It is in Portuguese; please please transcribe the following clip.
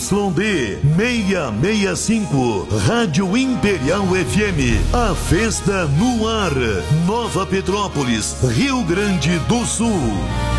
ZYD 665, Rádio Imperial FM. A festa no ar. Nova Petrópolis, Rio Grande do Sul.